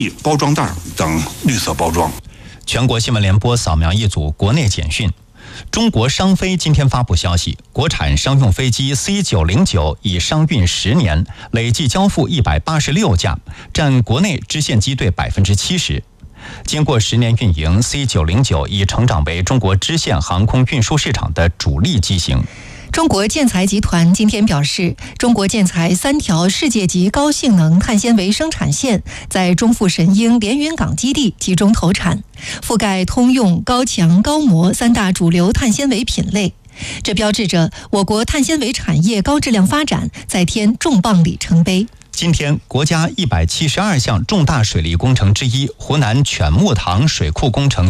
包装袋等绿色包装。 全国新闻联播扫描一组国内简讯。中国商飞今天发布消息，国产商用飞机 C909 已商运10年，累计交付186架，占国内支线机队70%。经过10年运营 ，C909 已成长为中国支线航空运输市场的主力机型。 中国建材集团今天表示，中国建材3条世界级高性能碳纤维生产线在中富神鹰连云港基地集中投产，覆盖通用、高强、高模3大主流碳纤维品类。这标志着我国碳纤维产业高质量发展再添重磅里程碑。 今天，国家172项重大水利工程之一湖南犬木塘水库工程